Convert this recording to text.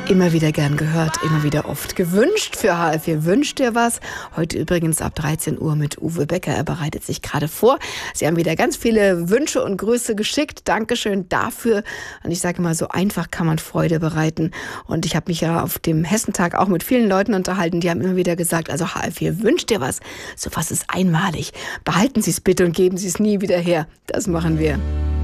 Immer wieder gern gehört, immer wieder oft gewünscht für HR4 Wünscht dir was. Heute übrigens ab 13 Uhr mit Uwe Becker. Er bereitet sich gerade vor. Sie haben wieder ganz viele Wünsche und Grüße geschickt. Dankeschön dafür. Und ich sage mal, so einfach kann man Freude bereiten. Und ich habe mich ja auf dem Hessentag auch mit vielen Leuten unterhalten. Die haben immer wieder gesagt, also HR4 Wünscht dir was. So was ist einmalig. Behalten Sie es bitte und geben Sie es nie wieder her. Das machen wir.